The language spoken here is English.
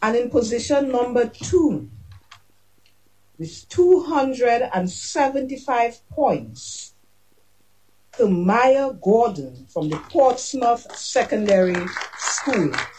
And in position number 2, with 275 points, Maya Gordon from the Portsmouth Secondary School.